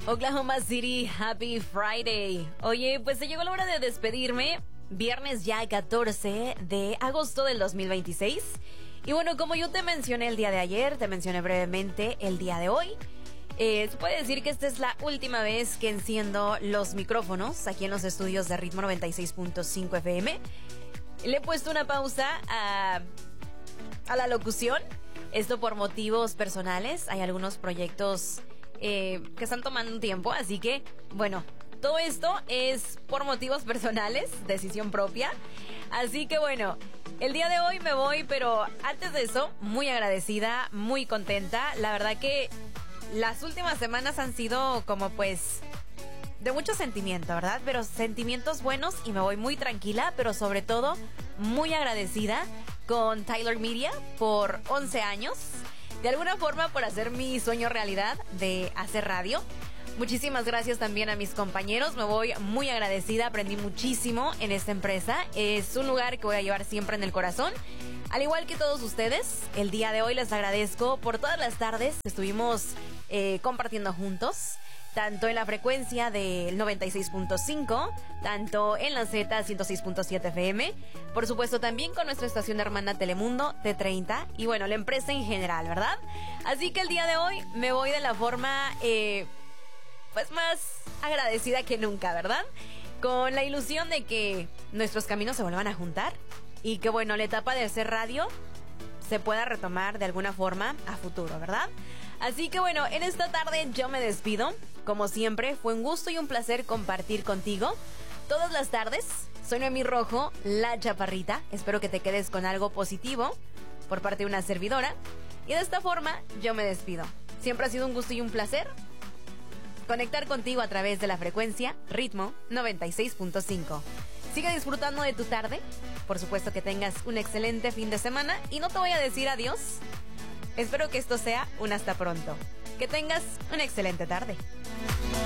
Oklahoma City, Happy Friday. Oye, pues se llegó la hora de despedirme. Viernes ya 14 de agosto del 2026. Y bueno, como yo te mencioné el día de ayer, te mencioné brevemente el día de hoy. Se puede decir que esta es la última vez que enciendo los micrófonos aquí en los estudios de Ritmo 96.5 FM. Le he puesto una pausa a la locución. Esto por motivos personales. Hay algunos proyectos que están tomando un tiempo, así que, bueno, todo esto es por motivos personales, decisión propia. Así que, bueno, el día de hoy me voy, pero antes de eso, muy agradecida, muy contenta. La verdad que las últimas semanas han sido como pues de mucho sentimiento, ¿verdad? Pero sentimientos buenos y me voy muy tranquila, pero sobre todo muy agradecida con Tyler Media por 11 años. De alguna forma por hacer mi sueño realidad de hacer radio. Muchísimas gracias también a mis compañeros. Me voy muy agradecida. Aprendí muchísimo en esta empresa. Es un lugar que voy a llevar siempre en el corazón. Al igual que todos ustedes, el día de hoy les agradezco por todas las tardes que estuvimos compartiendo juntos. Tanto en la frecuencia del 96.5, tanto en la Z 106.7 FM, por supuesto también con nuestra estación hermana Telemundo T30 y bueno, la empresa en general, ¿verdad? Así que el día de hoy me voy de la forma pues más agradecida que nunca, ¿verdad? Con la ilusión de que nuestros caminos se vuelvan a juntar y que bueno, la etapa de hacer radio se pueda retomar de alguna forma a futuro, ¿verdad? Así que bueno, en esta tarde yo me despido. Como siempre, fue un gusto y un placer compartir contigo todas las tardes. Soy Noemí Rojo, la chaparrita. Espero que te quedes con algo positivo por parte de una servidora. Y de esta forma yo me despido. Siempre ha sido un gusto y un placer conectar contigo a través de la frecuencia Ritmo 96.5. Sigue disfrutando de tu tarde. Por supuesto que tengas un excelente fin de semana. Y no te voy a decir adiós. Espero que esto sea un hasta pronto. Que tengas una excelente tarde.